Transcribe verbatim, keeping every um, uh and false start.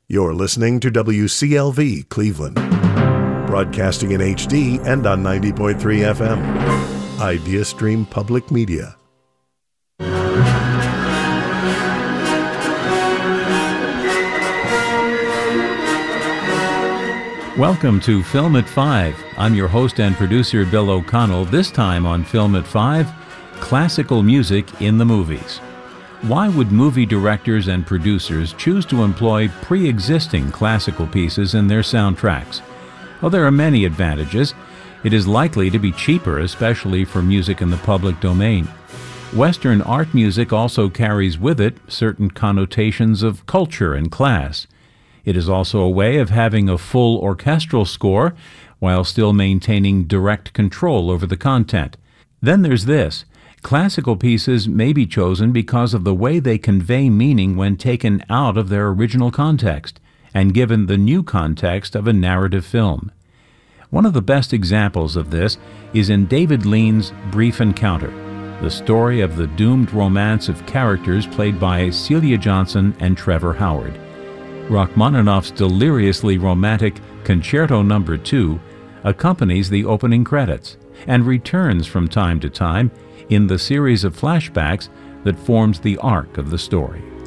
You're listening to W C L V Cleveland, broadcasting in H D and on ninety point three F M. IdeaStream Public Media. Welcome to Film at five. I'm your host and producer, Bill O'Connell. This time on Film at five, classical music in the movies. Why would movie directors and producers choose to employ pre-existing classical pieces in their soundtracks? Well, there are many advantages. It is likely to be cheaper, especially for music in the public domain. Western art music also carries with it certain connotations of culture and class. It is also a way of having a full orchestral score while still maintaining direct control over the content. Then there's this. Classical pieces may be chosen because of the way they convey meaning when taken out of their original context and given the new context of a narrative film. One of the best examples of this is in David Lean's Brief Encounter, the story of the doomed romance of characters played by Celia Johnson and Trevor Howard. Rachmaninoff's deliriously romantic Concerto Number two accompanies the opening credits and returns from time to time in the series of flashbacks that forms the arc of the story.